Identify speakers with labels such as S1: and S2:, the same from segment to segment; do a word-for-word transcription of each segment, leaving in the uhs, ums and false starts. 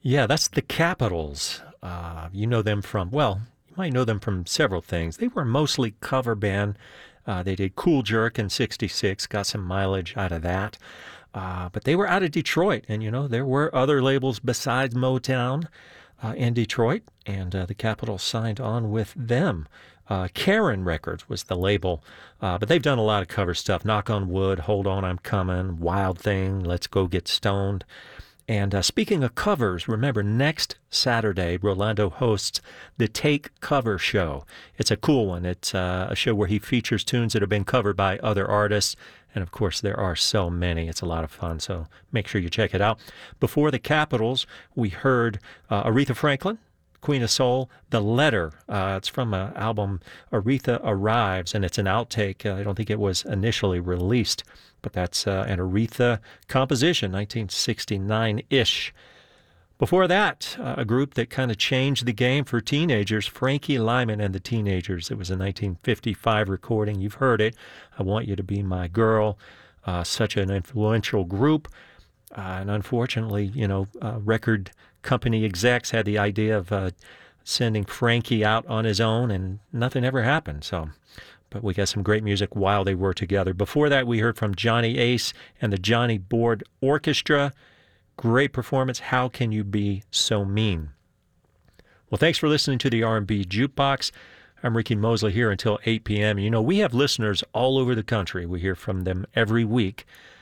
S1: Yeah, that's the Capitals. Uh, you know them from, well, you might know them from several things. They were mostly cover band. Uh, they did Cool Jerk in sixty-six, got some mileage out of that. Uh, but they were out of Detroit, and, you know, there were other labels besides Motown uh, in Detroit, and uh, the Capitals signed on with them. Uh, Karen Records was the label, uh, but they've done a lot of cover stuff. Knock on Wood, Hold On, I'm Coming, Wild Thing, Let's Go Get Stoned. And uh, speaking of covers, remember, next Saturday, Rolando hosts the Take Cover Show. It's a cool one. It's uh, a show where he features tunes that have been covered by other artists. And, of course, there are so many. It's a lot of fun, so make sure you check it out. Before the Capitals, we heard uh, Aretha Franklin, Queen of Soul, The Letter. Uh, it's from an album, Aretha Arrives, and it's an outtake. Uh, I don't think it was initially released, but that's uh, an Aretha composition, nineteen sixty-nine-ish. Before that, uh, a group that kind of changed the game for teenagers, Frankie Lyman and the Teenagers. It was a nineteen fifty-five recording. You've heard it. I Want You to Be My Girl. Uh, such an influential group. Uh, and unfortunately, you know, uh, record company execs had the idea of uh, sending Frankie out on his own, and nothing ever happened. So, but we got some great music while they were together. Before that, we heard from Johnny Ace and the Johnny Board Orchestra. Great performance, How Can You Be So Mean? Well, thanks for listening to the R and B Jukebox. I'm Ricky Mosley here until eight p.m. You know, we have listeners all over the country. We hear from them every week.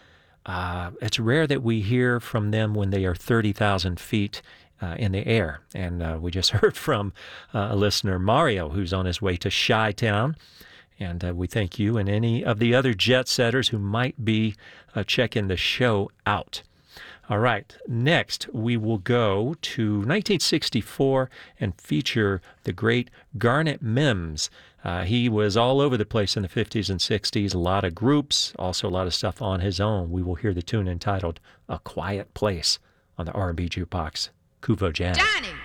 S1: Uh, it's rare that we hear from them when they are thirty thousand feet uh, in the air. And uh, we just heard from uh, a listener, Mario, who's on his way to Chi-Town. And uh, we thank you and any of the other jet setters who might be uh, checking the show out. All right, next we will go to nineteen sixty-four and feature the great Garnet Mimms. Uh, he was all over the place in the fifties and sixties, a lot of groups, also a lot of stuff on his own. We will hear the tune entitled A Quiet Place on the R and B Jukebox, Kuvo Jazz.
S2: Johnny!